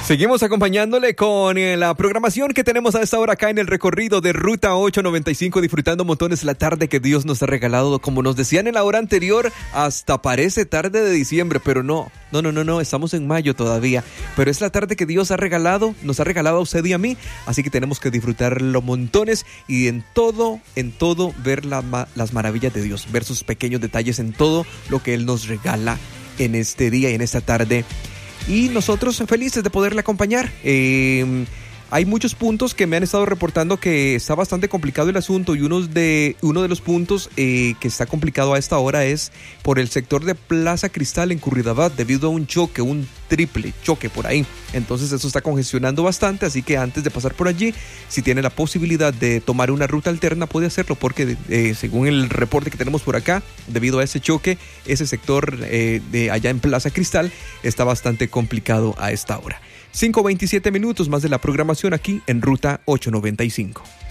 Seguimos acompañándole con la programación que tenemos a esta hora acá en el recorrido de Ruta 895, disfrutando montones la tarde que Dios nos ha regalado. Como nos decían en la hora anterior, hasta parece tarde de diciembre, pero no, estamos en mayo todavía. Pero es la tarde que Dios ha regalado, nos ha regalado a usted y a mí, así que tenemos que disfrutarlo montones y en todo ver las maravillas de Dios, ver sus pequeños detalles en todo lo que Él nos regala en este día y en esta tarde. Y nosotros felices de poderle acompañar. Hay muchos puntos que me han estado reportando que está bastante complicado el asunto, y uno de los puntos que está complicado a esta hora es por el sector de Plaza Cristal en Curridabat, debido a un triple choque por ahí. Entonces eso está congestionando bastante, así que antes de pasar por allí, si tiene la posibilidad de tomar una ruta alterna, puede hacerlo, porque según el reporte que tenemos por acá, debido a ese choque, ese sector de allá en Plaza Cristal está bastante complicado a esta hora. 5:27 minutos más de la programación aquí en Ruta 895.